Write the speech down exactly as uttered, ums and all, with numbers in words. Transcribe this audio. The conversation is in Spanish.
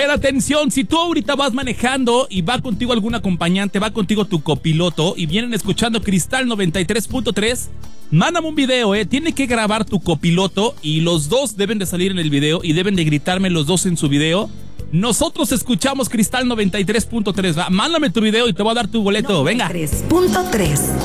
Oigan, atención, si tú ahorita vas manejando y va contigo algún acompañante, va contigo tu copiloto y vienen escuchando Cristal noventa y tres punto tres, mándame un video, eh. Tiene que grabar tu copiloto y los dos deben de salir en el video y deben de gritarme los dos en su video. Nosotros escuchamos Cristal noventa y tres punto tres. Mándame tu video y te voy a dar tu boleto. Venga. noventa y tres punto tres